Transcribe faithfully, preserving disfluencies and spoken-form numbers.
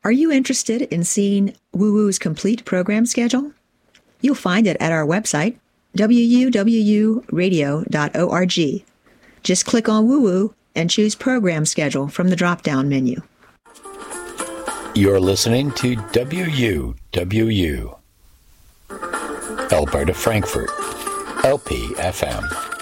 Are you interested in seeing Woo Woo's complete program schedule? You'll find it at our website, w u w u radio dot org. Just click on Woo Woo and choose Program Schedule from the drop-down menu. You're listening to W U W U, Alberta Frankfurt, L P F M.